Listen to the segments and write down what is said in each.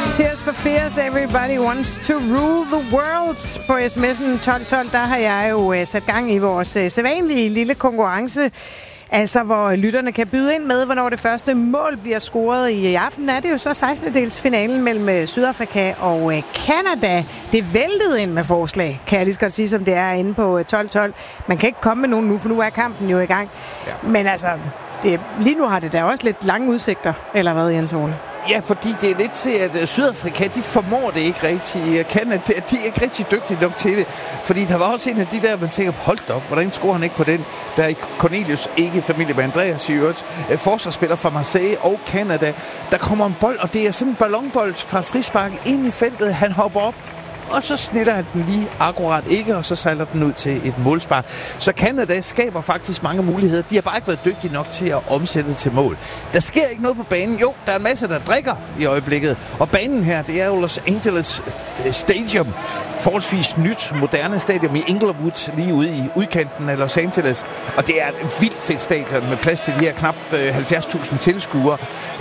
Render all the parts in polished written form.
Tears for Fears, everybody wants to rule the world. På sms'en 1212, der har jeg jo sat gang i vores sædvanlige lille konkurrence. Altså, hvor lytterne kan byde ind med, hvornår det første mål bliver scoret. I aften er det jo så 16-delsfinalen mellem Sydafrika og Canada. Det væltede ind med forslag, kan jeg lige så godt sige, som det er inde på 1212. Man kan ikke komme med nogen nu, for nu er kampen jo i gang. Ja. Men altså, lige nu har det da også lidt lange udsigter, eller hvad, Jens Ole? Ja, fordi det er lidt til, at Sydafrika, de formår det ikke rigtigt. Canada, de er ikke rigtig dygtige nok til det. Fordi der var også en af de der, man tænker, hold op, hvordan scorer han ikke på den? Der er Cornelius, ikke familie med Andreas i øvrigt, forsvarsspiller fra Marseille og Canada. Der kommer en bold, og det er sådan en ballonbold fra frispark ind i feltet. Han hopper op, og så snitter han den lige akkurat ikke, og så sejler den ud til et målspark. Så Canada skaber faktisk mange muligheder. De har bare ikke været dygtige nok til at omsætte det til mål. Der sker ikke noget på banen. Jo, der er en masse, der drikker i øjeblikket. Og banen her, det er jo Los Angeles Stadium. Forholdsvis nyt, moderne stadion i Inglewood, lige ude i udkanten af Los Angeles. Og det er et vildt fedt stadion med plads til de her knap 70.000 tilskuere.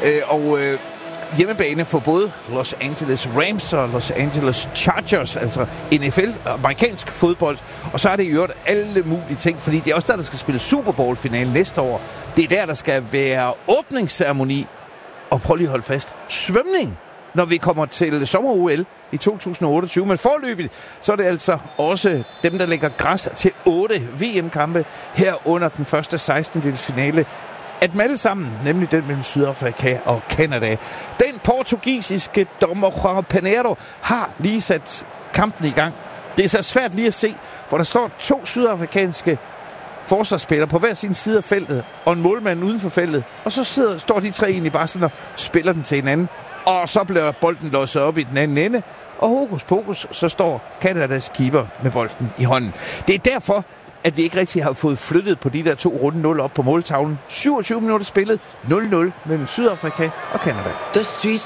Hjemmebane for både Los Angeles Rams og Los Angeles Chargers, altså NFL, amerikansk fodbold. Og så er det i øvrigt alle mulige ting, fordi det er også der skal spille Super Bowl-finale næste år. Det er der skal være åbningsceremoni. Og prøv lige at holde fast. Svømning, når vi kommer til sommer-OL i 2028. Men forløbigt, så er det altså også dem, der lægger græs til 8 VM-kampe herunder den første 16-delsfinale. At dem alle sammen, nemlig den mellem Sydafrika og Canada. Den portugisiske dommer João Penedo har lige sat kampen i gang. Det er så svært lige at se, hvor der står 2 sydafrikanske forsvarsspillere på hver sin side af feltet, og en målmand uden for feltet. Og så står de 3 egentlig bare sådan og spiller den til hinanden. Og så bliver bolden låset op i den anden ende. Og hokus pokus, så står Canadas keeper med bolden i hånden. Det er derfor, at vi ikke rigtig har fået flyttet på de der 2 runde 0 op på måltavlen. 27 minutter spillet, 0-0 mellem Sydafrika og Canada. The streets